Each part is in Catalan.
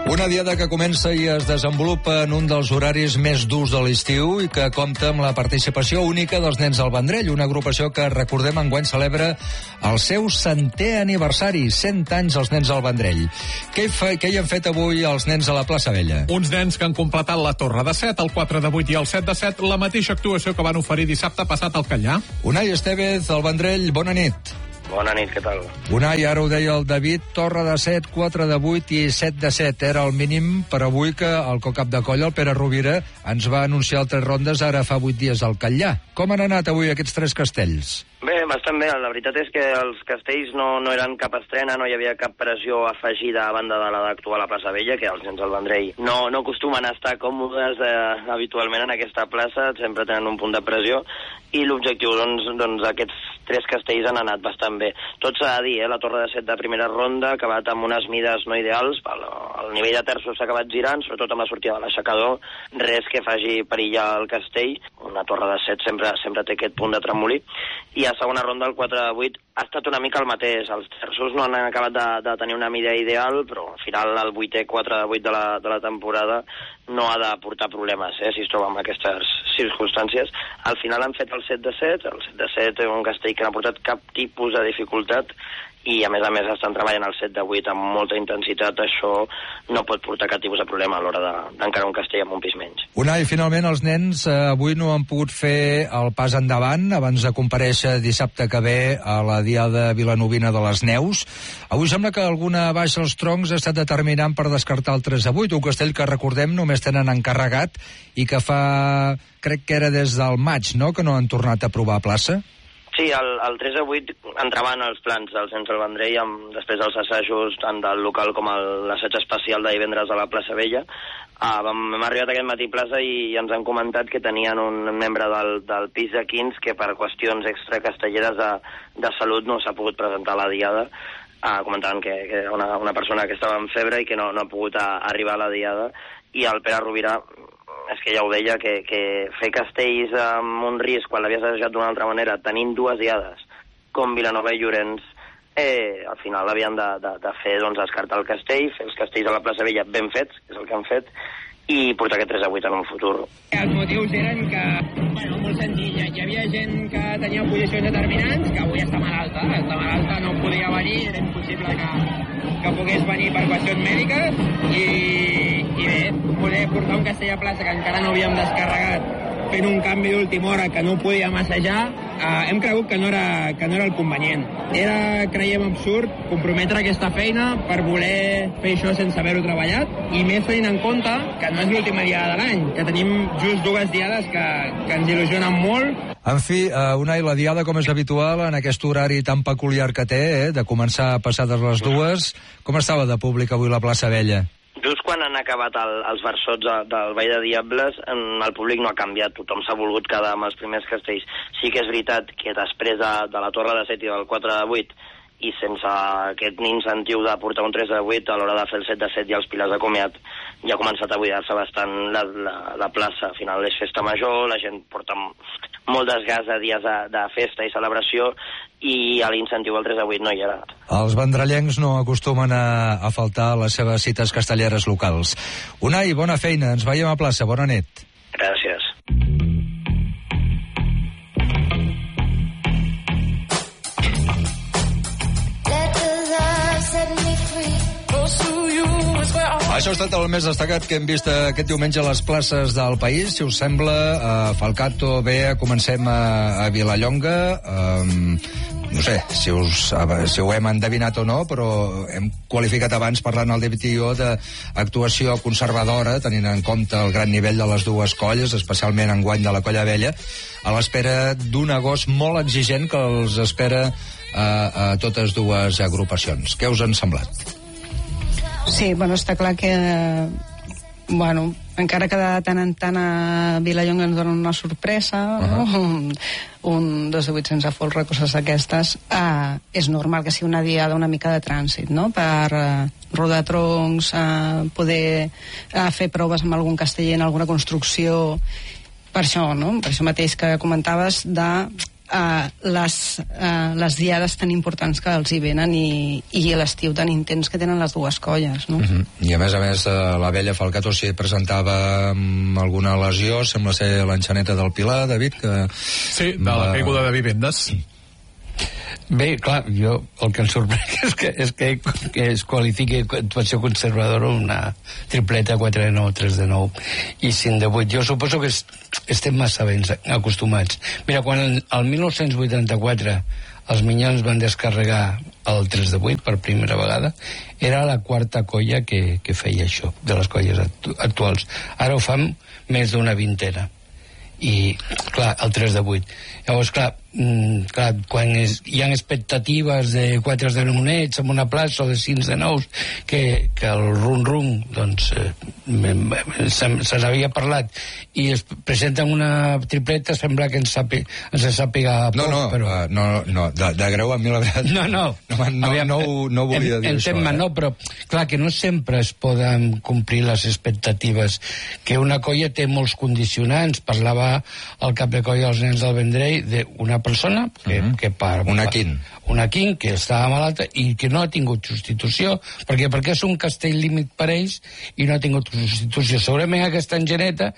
Una diada que comença i es desenvolupa en un dels horaris més durs de l'estiu i que compta amb la participació única dels Nens del Vendrell, una agrupació que, recordem, enguany celebra el seu 100è aniversari, 100 anys als Nens del Vendrell. Què hi han fet avui els nens a la plaça Vella? Uns nens que han completat la Torre de 7, el 4 de 8 i el 7 de 7, la mateixa actuació que van oferir dissabte passat al Callà. Unai Estevez, del Vendrell, bona nit. Bona nit, què tal? Unai, ara ho deia el David, Torre de 7, 4 de 8 i 7 de 7. Era el mínim per avui que el co-cap de colla, el Pere Rovira, ens va anunciar el 3 rondes ara fa 8 dies al Catllà. Com han anat avui aquests 3 castells? Bé, bastant bé. La veritat és que els castells no eren cap estrena, no hi havia cap pressió afegida a banda de la d'actuar a la plaça Vella, que els Nens del Vendrell no acostumen a estar còmodes habitualment en aquesta plaça, sempre tenen un punt de pressió, i l'objectiu, doncs aquests 3 castells han anat bastant bé. Tot s'ha de dir, la Torre de 7 de primera ronda ha acabat amb unes mides no ideals, el nivell de terços s'ha acabat girant, sobretot amb la sortida de l'aixecador, res que faci perillar el castell. Una Torre de 7 sempre té aquest punt de tremolí, i a segona ronda, el 4 de 8, ha estat una mica el mateix. Els terços no han acabat de tenir una mida ideal, però al final el 8è 4 de 8 de la temporada no ha de portar problemes, si es troba en aquestes circumstàncies. Al final han fet el 7 de 7, el 7 de 7 és un castell que no ha portat cap tipus de dificultat, i a més estan treballant el 7 de 8 amb molta intensitat. Això no pot portar cap tipus de problema a l'hora d'encarar un castell amb un pis menys. Unai, finalment els nens avui no han pogut fer el pas endavant abans de comparèixer dissabte que ve a la Diada Vilanovina de les Neus. Avui sembla que alguna baixa als troncs ha estat determinant per descartar el 3 de 8, un castell que, recordem, només tenen encarregat i que crec que era des del maig, no?, que no han tornat a provar plaça. Sí, el 3 de 8 entraven els plans dels Nens del Vendrell després dels assajos tant del local com l'assaig especial de divendres a la plaça Vella. Hem arribat aquest matí a plaça i ens han comentat que tenien un membre del pis de Quins que per qüestions extracastelleres de salut no s'ha pogut presentar a la diada. Comentaven que era una persona que estava en febre i que no ha pogut arribar a la diada, i el Pere Rovira és que ja ho deia, que fer castells amb un risc quan l'havies assajat d'una altra manera, tenint 2 diades com Vilanova i Llorenç, al final havien de fer, descartar el castell, fer els castells a la plaça Vella ben fets, que és el que han fet, i portar aquest 3 de 8 en un futur. Els motius eren que, molt senzill, hi havia gent que tenia posicions determinants, que avui està malalta, no podia venir, era impossible que pogués venir per qüestions mèdiques, i bé, poder portar un castell a plaça que encara no havíem descarregat, fent un canvi d'última hora que no podíem assajar, hem cregut que no era el convenient. Creiem absurd comprometre aquesta feina per voler fer això sense haver-ho treballat, i més tenint en compte que no és l'última diada de l'any, que tenim just 2 diades que ens il·lusionen molt. En fi, Unai, la diada, com és habitual, en aquest horari tan peculiar que té, de començar passades les 2, com estava de públic avui la plaça Vella? Just quan han acabat els versots del Ball de Diables, el públic no ha canviat, tothom s'ha volgut quedar amb els primers castells. Sí que és veritat que després de la Torre de 7 i del 4 de 8, i sense aquest incentiu de portar un 3 de 8 a l'hora de fer el 7 de 7 i els pilars de comiat, ja ha començat a buidar-se bastant la plaça. Al final és festa major, la gent porta molt desgast de dies de festa i celebració, i l'incentiu del 3 de 8 no hi era. Els vendrellencs no acostumen a faltar a les seves cites castelleres locals. Unai, bona feina, ens veiem a plaça, bona nit. Gràcies. Això ha estat el més destacat que hem vist aquest diumenge a les places del país. Si us sembla, Falcato, bé, comencem a Vilallonga. No sé si ho hem endevinat o no, però hem qualificat abans, parlant al David i jo, d'actuació conservadora, tenint en compte el gran nivell de les 2 colles, especialment enguany de la Colla Vella, a l'espera d'un agost molt exigent que els espera a totes 2 agrupacions. Què us han semblat? Sí, està clar que encara que de tant en tant a Vilallonga ens donen una sorpresa, un 2 de 8 sense folre, coses d'aquestes, és normal que sigui una diada una mica de trànsit, no?, per rodar troncs, poder fer proves amb algun castell en alguna construcció, per això, no?, per això mateix que comentaves de les diades tan importants que els hi venen i l'estiu tan intens que tenen les dues colles, no? I a més, la vella Falcato s'hi presentava amb alguna lesió, sembla ser l'enxaneta del Pilar, David, que... Sí, de la caiguda de vivendes. Bé, clar, jo el que em sorprèn és que es qualifiqui actuació conservadora una tripleta 4 de 9, 3 de 9 i 5 de 8. Jo suposo que estem massa ben acostumats. Mira, quan el 1984 els Minyons van descarregar el 3 de 8 per primera vegada, era la quarta colla que feia això, de les colles actuals. Ara ho fan més d'una vintena. I, clar, el 3 de 8. Llavors, clar, quan hi ha expectatives de 4 de 9 nets en una plaça o de 5 de 9 que el rum-rum doncs se n'havia parlat i es presenten una tripleta, sembla que ens sàpiga poc, però... No, de greu a mi la veritat no volia dir això. No, però clar que no sempre es poden complir les expectatives, que una colla té molts condicionants. Parlava el cap de colla dels nens del Vendrell d'una persona que una quin que estava malalta i que no ha tingut substitució perquè és un castell límit per ells i no ha tingut substitució. Segurament aquesta engeneta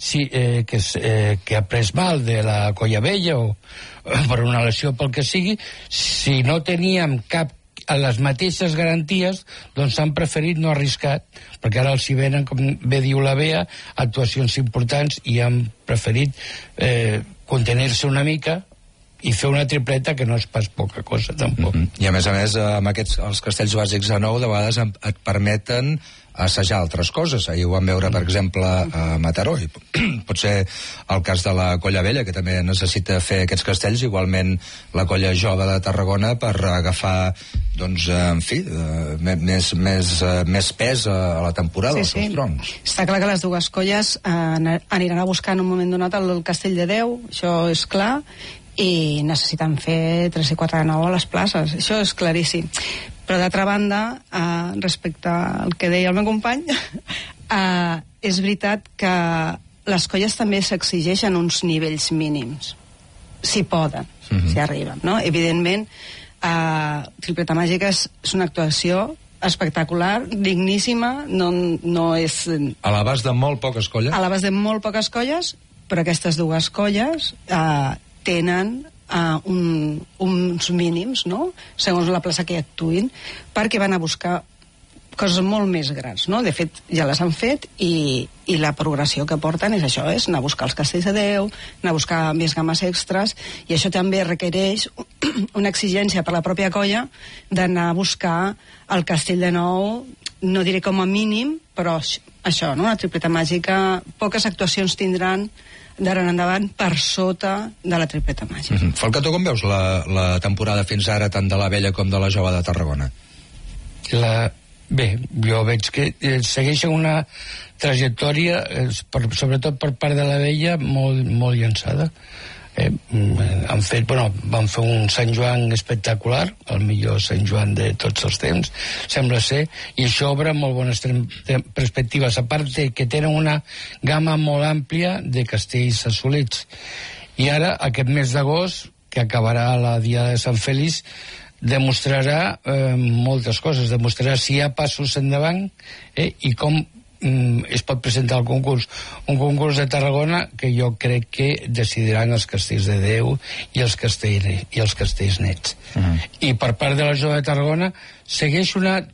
que ha pres mal de la colla vella o per una lesió pel que sigui, si no teníem cap a les mateixes garanties, doncs han preferit no arriscar, perquè ara els hi venen, com bé diu la Bea, actuacions importants i han preferit contenir-se una mica i fer una tripleta que no és pas poca cosa, tampoc. I a més, amb els castells bàsics de 9 de vegades et permeten assajar altres coses. Ahir ho vam veure, per exemple, a Mataró, i pot ser el cas de la Colla Vella, que també necessita fer aquests castells, igualment la Colla Jove de Tarragona, per agafar, doncs, en fi, més pes a la temporada, als seus troncs. Està clar que les dues colles aniran a buscar en un moment donat el castell de 10, això és clar, i necessiten fer 3 i 4 de 9 a les places, això és claríssim. Però d'altra banda, respecte al que deia el meu company, és veritat que les colles també s'exigeixen uns nivells mínims, si poden, si arriben, no? Evidentment, Tripleta Màgica és una actuació espectacular, digníssima, no és... A l'abast de molt poques colles? A l'abast de molt poques colles, però aquestes dues colles tenen uns mínims, no?, segons la plaça que actuïn, perquè van a buscar coses molt més grans, no? De fet, ja les han fet i la progressió que porten és això, és anar a buscar els castells de 10, anar a buscar més games extras, i això també requereix una exigència per la pròpia colla d'anar a buscar el castell de 9, no diré com a mínim, però això, no?, una tripleta màgica, poques actuacions tindran d'ara en endavant per sota de la tripleta màgica. Falcato, com veus la temporada fins ara, tant de la Vella com de la Jove de Tarragona? Bé, jo veig que segueixen una trajectòria, sobretot per part de la Vella, molt llançada. Van fer un Sant Joan espectacular, el millor Sant Joan de tots els temps, sembla ser, i això obre molt bones perspectives, a part que tenen una gamma molt àmplia de castells assolits. I ara, aquest mes d'agost, que acabarà la Diada de Sant Fèlix, demostrarà moltes coses, demostrarà si hi ha passos endavant i com es pot presentar el concurs. Un concurs de Tarragona que jo crec que decidiran els castells de 10 i els castells nets. I per part de la Jove de Tarragona segueix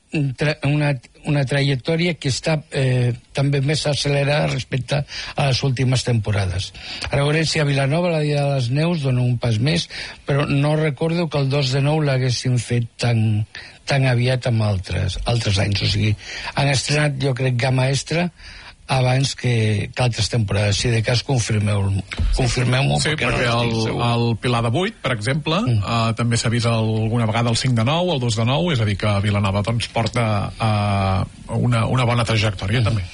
una trajectòria que està també més accelerada respecte a les últimes temporades. Ara veurem si a Vilanova la Dia de les Neus dona un pas més, però no recordo que el 2 de 9 l'haguessin fet tan aviat amb altres anys. O sigui, han estrenat, jo crec, gamma extra abans que altres temporades. Si de cas, confirmeu-m'ho. Sí, perquè el Pilar de 8, per exemple, també s'ha vist alguna vegada el 5 de 9, el 2 de 9, és a dir, que Vilanova doncs porta una bona trajectòria, també.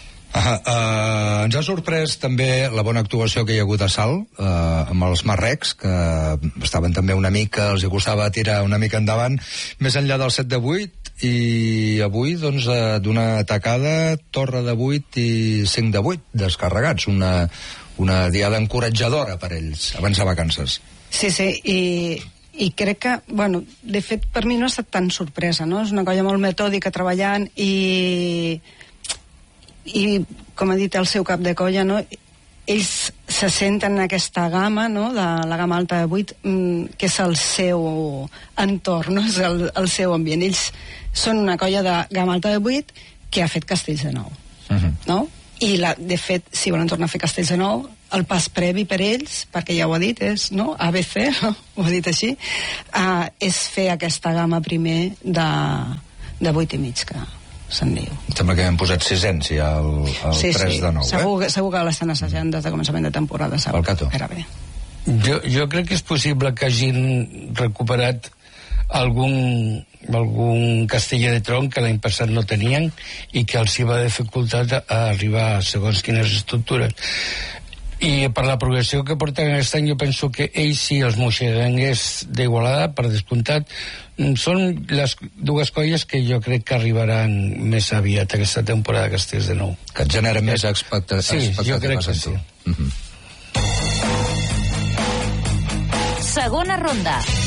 Ens ha sorprès també la bona actuació que hi ha hagut a Salt, amb els marrecs, que estaven també una mica, els hi costava tirar una mica endavant, més enllà del 7 de 8, i avui, doncs, d'una tacada, torre de 8 i 5 de 8 descarregats, una diada encoratjadora per ells, abans de vacances. Sí, i crec que, bueno, de fet, per mi no ha estat tan sorpresa, no? És una colla molt metòdica treballant i com ha dit el seu cap de colla, no? Ells se senten en aquesta gamma, no? De la gamma alta de 8, que és el seu entorn, no? És el seu ambient. Ells són una colla de gamma alta de 8 que ha fet Castells de Nou, no? I, de fet, si volen tornar a fer Castells de Nou, el pas previ per ells, perquè ja ho ha dit, és, no? ABC, no? Ho ha dit així, és fer aquesta gamma primer de 8 i mig, que se'n diu. Sembla que hem posat 600 ja el 3 de 9, segur que l'estan assajant des de començament de temporada, el Cato. Era bé. Jo crec que és possible que hagin recuperat algun casteller de tronc que l'any passat no tenien i que els hi va dificultat a arribar a segons quines estructures. I per la progressió que porten aquest any, jo penso que ells i els moixeganguers d'Igualada, per descomptat, són les dues colles que jo crec que arribaran més aviat aquesta temporada de Castells de Nou. Que et genera més expectatives. Sí, jo crec que sí. Segona ronda.